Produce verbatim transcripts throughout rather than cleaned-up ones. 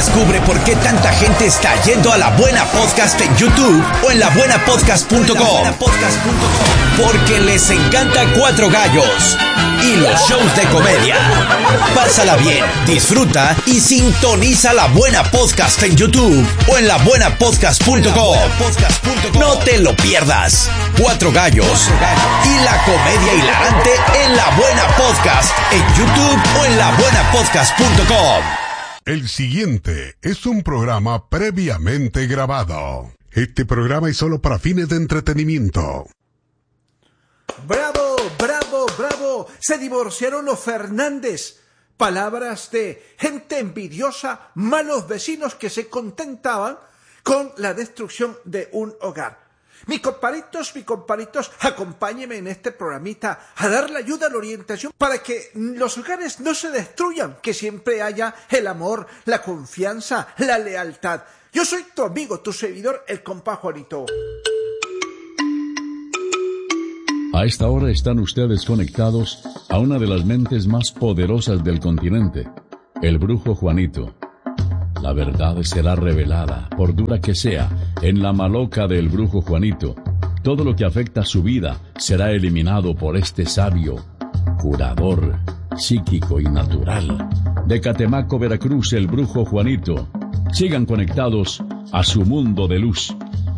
Descubre por qué tanta gente está yendo a La Buena Podcast en YouTube o en la buena podcast punto com. Porque les encanta Cuatro Gallos y los shows de comedia. Pásala bien, disfruta y sintoniza La Buena Podcast en YouTube o en la buena podcast punto com. No te lo pierdas. Cuatro Gallos y la comedia hilarante en La Buena Podcast en YouTube o en la buena podcast punto com. El siguiente es un programa previamente grabado. Este programa es solo para fines de entretenimiento. ¡Bravo, bravo, bravo! Se divorciaron los Fernández. Palabras de gente envidiosa, malos vecinos que se contentaban con la destrucción de un hogar. Mis comparitos, mis comparitos, acompáñenme en este programita a dar la ayuda, la orientación para que los hogares no se destruyan, que siempre haya el amor, la confianza, la lealtad. Yo soy tu amigo, tu servidor, el compa Juanito. A esta hora están ustedes conectados a una de las mentes más poderosas del continente, el brujo Juanito. La verdad será revelada, por dura que sea, en la maloca del brujo Juanito. Todo lo que afecta a su vida será eliminado por este sabio, curador, psíquico y natural. De Catemaco, Veracruz, el brujo Juanito. Sigan conectados a su mundo de luz.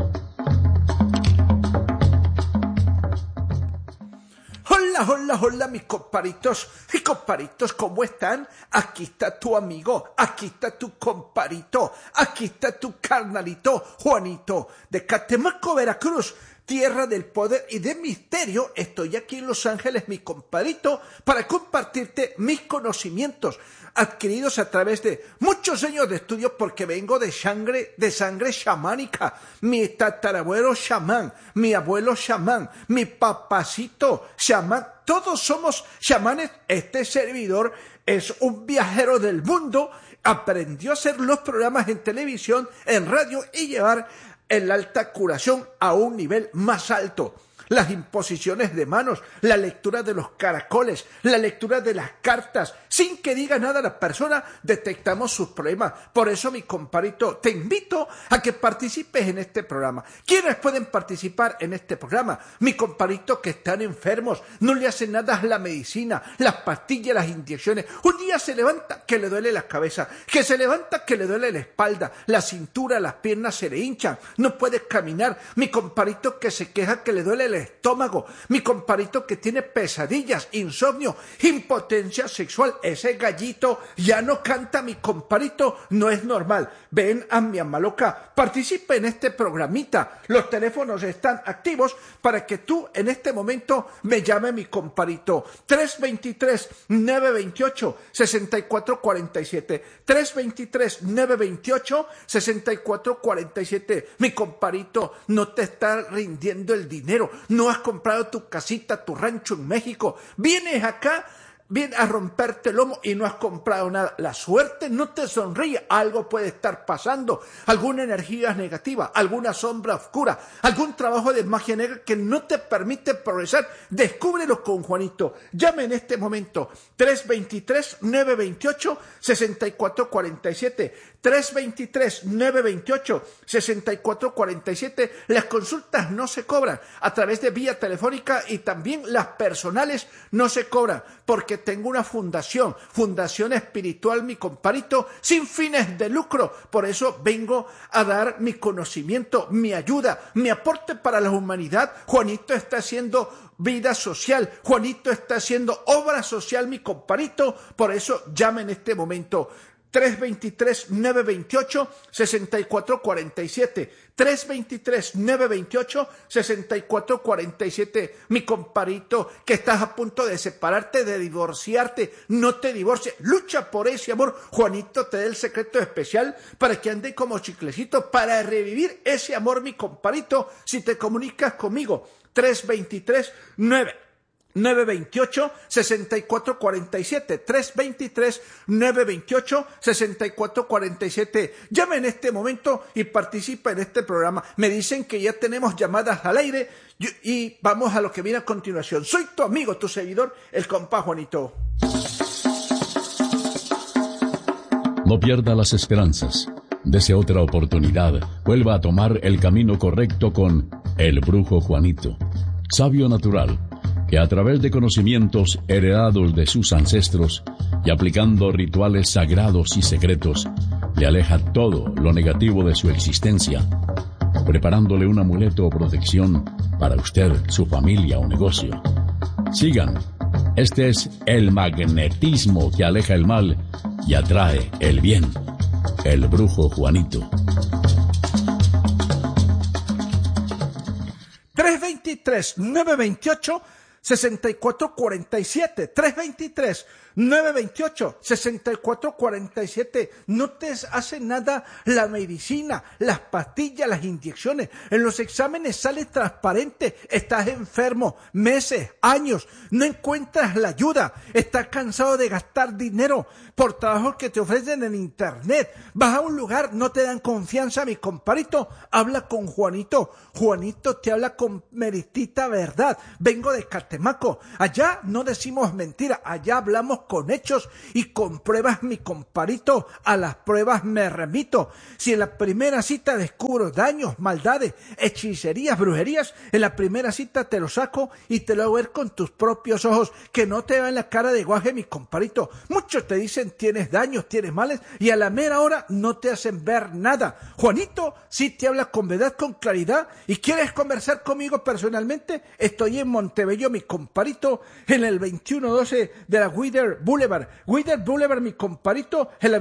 Hola, hola, hola, mis comparitos y comparitos, ¿cómo están? Aquí está tu amigo, aquí está tu comparito, aquí está tu carnalito, Juanito, de Catemaco, Veracruz, tierra del poder y del misterio. Estoy aquí en Los Ángeles, mi comparito, para compartirte mis conocimientos adquiridos a través de muchos años de estudio, porque vengo de sangre, de sangre chamánica. Mi tatarabuelo chamán, mi abuelo chamán, mi papacito chamán, todos somos chamanes. Este servidor es un viajero del mundo, aprendió a hacer los programas en televisión, en radio y llevar en la alta curación a un nivel más alto. Las imposiciones de manos, la lectura de los caracoles, la lectura de las cartas, sin que diga nada la persona, detectamos sus problemas. Por eso, mi comparito, te invito a que participes en este programa. ¿Quiénes pueden participar en este programa? Mi comparito que están enfermos, no le hacen nada a la medicina, las pastillas, las inyecciones. Un día se levanta que le duele la cabeza, que se levanta que le duele la espalda, la cintura, las piernas se le hinchan, no puede caminar. Mi comparito que se queja que le duele el estómago, mi comparito que tiene pesadillas, insomnio, impotencia sexual. Ese gallito ya no canta, mi comparito, no es normal. Ven a mi amaloca, participa en este programita. Los teléfonos están activos para que tú en este momento me llame, mi comparito. tres dos tres, nueve dos ocho, seis cuatro cuatro siete, tres dos tres, nueve dos ocho, seis cuatro cuatro siete. Mi comparito, no te está rindiendo el dinero, no has comprado tu casita, tu rancho en México, vienes acá, vienes a romperte el lomo y no has comprado nada. La suerte no te sonríe, algo puede estar pasando, alguna energía negativa, alguna sombra oscura, algún trabajo de magia negra que no te permite progresar. Descúbrelo con Juanito. Llame en este momento, tres dos tres, nueve dos ocho, seis cuatro cuatro siete, tres dos tres, nueve dos ocho, seis cuatro cuatro siete. Las consultas no se cobran a través de vía telefónica y también las personales no se cobran, porque tengo una fundación, fundación espiritual, mi comparito, sin fines de lucro. Por eso vengo a dar mi conocimiento, mi ayuda, mi aporte para la humanidad. Juanito está haciendo vida social, Juanito está haciendo obra social, mi comparito. Por eso llame en este momento. tres dos tres, nueve dos ocho, seis cuatro cuatro siete, tres dos tres, nueve dos ocho, seis cuatro cuatro siete. Mi comparito, que estás a punto de separarte, de divorciarte, no te divorcies, lucha por ese amor. Juanito te da el secreto especial para que ande como chiclecito, para revivir ese amor, mi comparito. Si te comunicas conmigo, tres dos tres, nueve nueve dos ocho, seis cuatro cuatro siete, tres dos tres, nueve dos ocho, seis cuatro cuatro siete. Llame en este momento y participa en este programa. Me dicen que ya tenemos llamadas al aire y vamos a lo que viene a continuación. Soy tu amigo, tu seguidor, el compa Juanito. No pierda las esperanzas. Dese otra oportunidad. Vuelva a tomar el camino correcto con el Brujo Juanito, sabio natural, que a través de conocimientos heredados de sus ancestros y aplicando rituales sagrados y secretos, le aleja todo lo negativo de su existencia, preparándole un amuleto o protección para usted, su familia o negocio. Sigan. Este es el magnetismo que aleja el mal y atrae el bien. El Brujo Juanito. tres dos tres, nueve dos ocho, seis cuatro cuatro siete. tres dos tres, nueve dos ocho, seis cuatro cuatro siete. No te hace nada la medicina, las pastillas, las inyecciones. En los exámenes sale transparente. Estás enfermo meses, años. No encuentras la ayuda. Estás cansado de gastar dinero por trabajos que te ofrecen en internet. Vas a un lugar, no te dan confianza, mi comparito. Habla con Juanito. Juanito te habla con meritita verdad. Vengo de Catemaco. Allá no decimos mentira. Allá hablamos con hechos y con pruebas, mi comparito. A las pruebas me remito. Si en la primera cita descubro daños, maldades, hechicerías, brujerías, en la primera cita te lo saco y te lo hago ver con tus propios ojos, que no te vean la cara de guaje, mi comparito. Muchos te dicen tienes daños, tienes males, y a la mera hora no te hacen ver nada. Juanito sí te habla con verdad, con claridad. ¿Y quieres conversar conmigo personalmente? Estoy en Montebello, mi comparito, en el veintiuno doce de la Wither Boulevard. Wither Boulevard, mi comparito, en la